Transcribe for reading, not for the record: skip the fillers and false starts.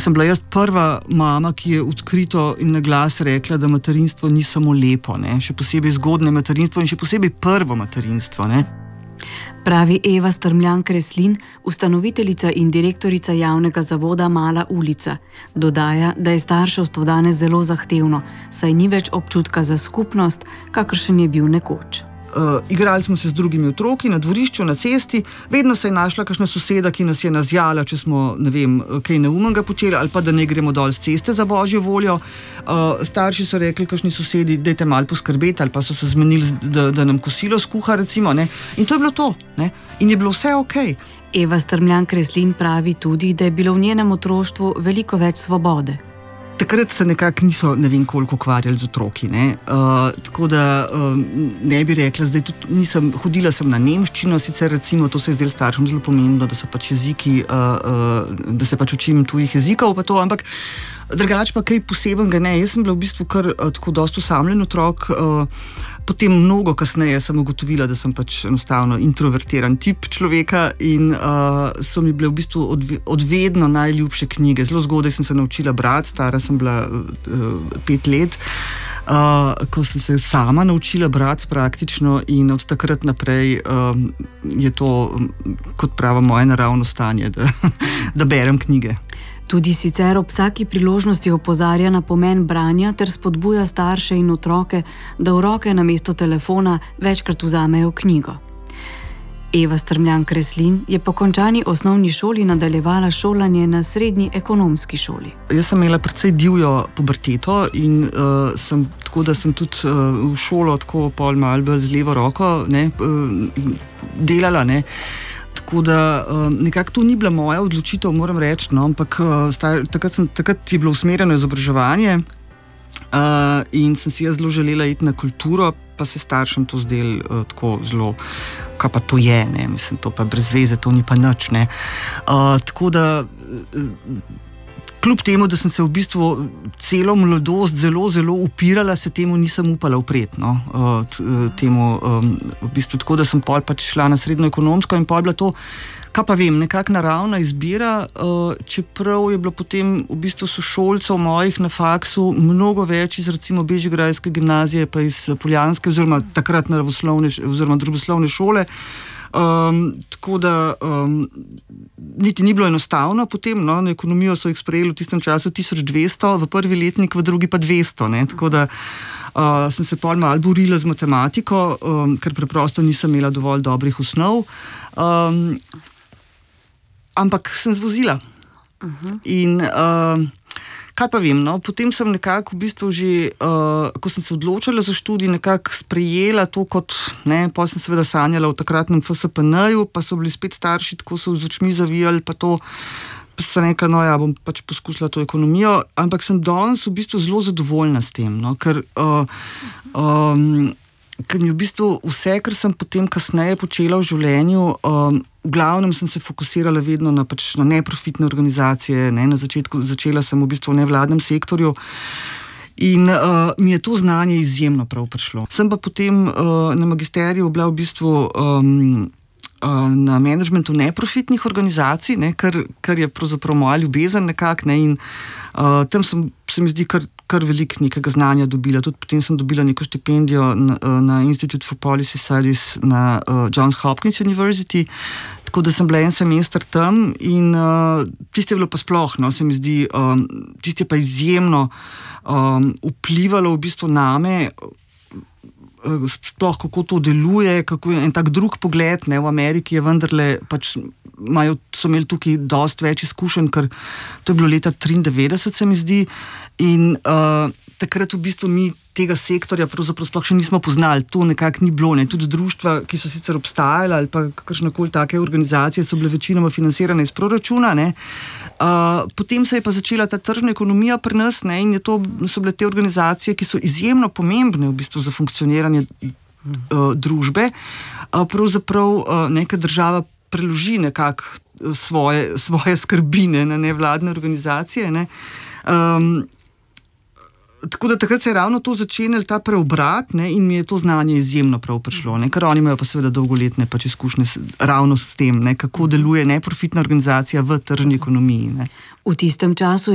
sem bila jaz prva mama, ki je odkrito in na glas rekla, da materinstvo ni samo lepo, ne? Še posebej zgodnje materinstvo in še posebej prvo materinstvo. Ne? Pravi Eva Strmljan-Kreslin, ustanoviteljica in direktorica javnega zavoda Mala ulica. Dodaja, da je starševstvo danes zelo zahtevno, saj ni več občutka za skupnost, kakršen je bil nekoč. Igrali smo se z drugimi otroki na dvorišču, na cesti, vedno se je našla kakšna soseda, ki nas je nazjala, če smo, ne vem, kaj neumnega počeli, ali pa da ne gremo dol z ceste za božjo voljo. Starši so rekli, kakšni sosedi, dajte malo poskrbeti, ali pa so se zmenili, da nam kosilo skuha, recimo, ne. In to je bilo to, ne. In je bilo vse okej. Eva Strmljan-Kreslin pravi tudi, da je bilo v njenem otroštvu veliko več svobode. Takrat se nekako niso ne vem koliko ukvarjali z otroki, ne. Tako da ne bi rekla, zdaj tudi hodila sem na nemščino, sicer recimo to se je zdelo staršem zelo pomembno, da so pač jeziki, da se pač učim tujih jezikov pa to, ampak drugače pa kaj posebenega ne. Jaz sem bila v bistvu kar tako dosti osamljen otrok, potem mnogo kasneje sem ugotovila, da sem pač enostavno introvertiran tip človeka in so mi bile v bistvu od vedno najljubše knjige. Zelo zgodaj sem se naučila brati, stara sem bila 5 let, ko sem se sama naučila brati praktično in od takrat naprej je to, kot prava, moje naravno stanje, da berem knjige. Tudi sicer ob vsaki priložnosti opozarja na pomen branja ter spodbuja starše in otroke, da v roke namesto telefona večkrat vzamejo knjigo. Eva Strmljan-Kreslin je po končani osnovni šoli nadaljevala šolanje na srednji ekonomski šoli. Jaz sem imela precej divjo puberteto in tako da sem tudi v šolo tako pol malo bolj z levo roko, ne, delala, ne. Tako da nekako to ni bila moja odločitev, moram reči, no, ampak takrat je bilo usmerjeno izobraževanje in sem si jaz zelo želela iti na kulturo, pa se staršem to zdelo tako zelo, kaj pa to je, ne, mislim, to pa brez veze, to ni pa nič, ne. Tako da kljub temu, da sem se v bistvu celo mladost zelo, zelo upirala, se temu nisem upala upreti, no, temu v bistvu tako, da sem pol pač šla na srednjo ekonomsko in pol bila to, kaj pa vem, nekako naravna izbira, čeprav je bilo potem v bistvu sošolcev mojih na faksu mnogo več iz recimo bežigrajske gimnazije pa iz poljanske oziroma takrat naravoslovne oziroma družboslovne šole. Tako da niti ni bilo enostavno potem, no, na ekonomijo so jih sprejeli v tistem času 1200, v prvi letnik, v drugi pa 200, ne, tako da sem se pol malo borila z matematiko, ker preprosto nisem imela dovolj dobrih osnov, ampak sem zvozila. In kaj pa vem, no, potem sem nekako v bistvu že, ko sem se odločila za študij, nekako sprejela to kot, ne, potem sem seveda sanjala v takratnem FSPN-ju, pa so bili spet starši, tako so z očmi zavijali, pa to, pa sem rekla, no ja, bom pač poskusila to ekonomijo, ampak sem danes v bistvu zelo zadovoljna s tem, no, ker mi v bistvu vse, kar sem potem kasneje počela v življenju, v glavnem sem se fokusirala vedno na neprofitne organizacije, ne, na začetku začela sem v bistvu v nevladnem sektorju in mi je to znanje izjemno prav prišlo. Sem pa potem na magisteriju bila v bistvu na menedžmentu neprofitnih organizacij, ne, kar je pravzaprav moja ljubezen nekako, ne, in tam se mi zdi kar veliko nekega znanja dobila. Tudi potem sem dobila neko štipendijo na Institute for Policy Studies na Johns Hopkins University, tako da sem bila en semester tam in tisto je bilo pa sploh, no, se mi zdi, tisto je pa izjemno vplivalo v bistvu name, sploh kako to deluje, kako je en tak drug pogled, ne, v Ameriki je vendarle pač so imeli tukaj dosti več izkušenj, ker to je bilo leta 1993, se mi zdi, in takrat v bistvu mi tega sektorja pravzaprav sploh še nismo poznali, to nekako ni bilo, ne, tudi društva, ki so sicer obstajala ali pa kakršnekoli take organizacije so bile večinoma financirane iz proračuna, ne. Potem se je pa začela ta tržna ekonomija pri nas, ne, in so bile te organizacije, ki so izjemno pomembne v bistvu za funkcioniranje družbe, pravzaprav neka država preloži nekako svoje skrbine na nevladne organizacije, ne. Tako da takrat se je ravno to začenjal ta preobrat, ne, in mi je to znanje izjemno prav prišlo, ne, ker oni imajo pa seveda dolgoletne pač izkušnje ravno s tem, ne, kako deluje neprofitna organizacija v tržni ekonomiji, ne. V tistem času